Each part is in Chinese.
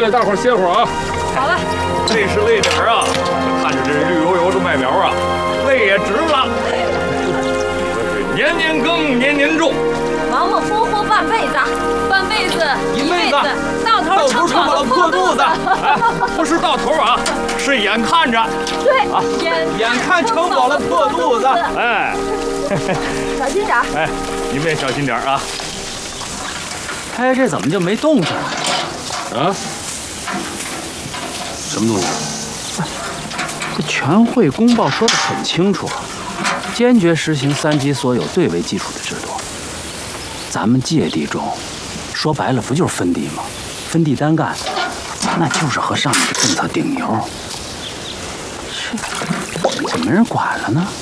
累，大伙儿歇会儿啊。 好了， 累是累点儿啊，看着这绿油油的麦苗啊，累也值了。年年耕，年年种， 忙忙活活半辈子，半辈子一辈子，到头撑饱了破肚子。 哎，不是到头啊，是眼看着。 对啊，眼看撑饱了破肚子。哎， 小心点儿。 哎，你们也小心点啊。 哎，这怎么就没动静啊？ 什么东西？ 这全会公报说得很清楚，坚决实行3级所有最为基础的制度。咱们界地中，说白了不就是分地吗？分地单干，那就是和上面的政策顶牛。这怎么没人管了呢？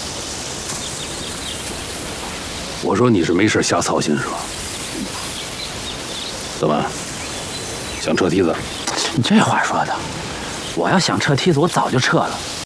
我说你是没事瞎操心是吧？怎么想撤梯子？ 你这话说的，我要想撤梯子，我早就撤了。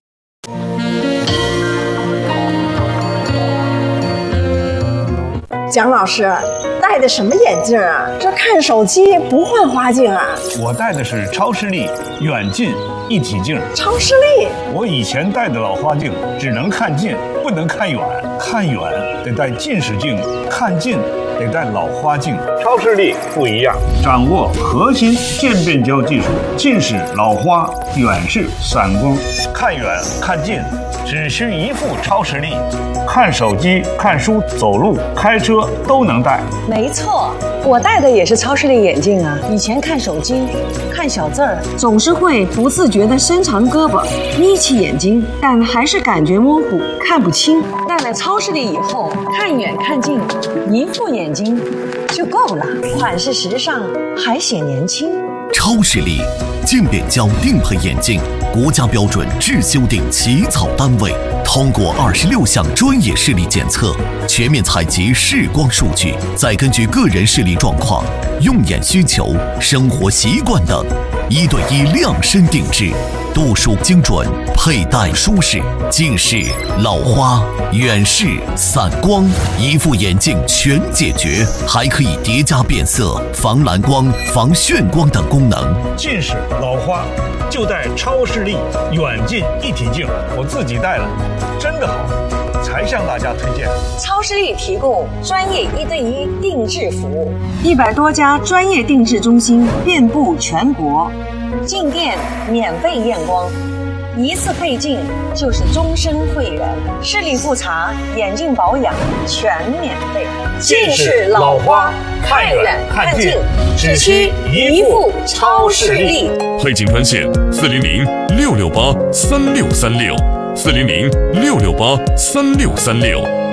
蒋老师戴的什么眼镜啊？这看手机不换花镜啊？ 我戴的是超视力远近一体镜。 超视力？ 我以前戴的老花镜只能看近，不能看远。看远得戴近视镜，看近得戴老花镜。超视力不一样，掌握核心渐变焦技术，近视、老花、远视、散光，看远看近只需一副超视力，看手机、看书、走路、开车都能戴。 没错，我戴的也是超视力眼镜啊。以前看手机、看小字儿，总是会不自觉地伸长胳膊、眯起眼睛，但还是感觉模糊，看不清。戴了超视力以后，看远看近，一副眼睛就够了，款式时尚，还显年轻。 超视力渐变焦定配眼镜，国家标准制修订起草单位，通过26项专业视力检测，全面采集视光数据，再根据个人视力状况、用眼需求、生活习惯等，1对1量身定制，度数精准，佩戴舒适，近视、老花、远视、散光，一副眼镜全解决，还可以叠加变色、防蓝光、防眩光等功能。 近视、老花就戴超视力远近一体镜，我自己戴了，真的好，才向大家推荐。 超视力提供专业1对1定制服务，100多家专业定制中心遍布全国，进店免费验光，一次配镜就是终身会员，视力复查、眼镜保养全免费。 近视、老花看远看近，只需一副超视力。 配镜专线400-668-3636，400-668-3636。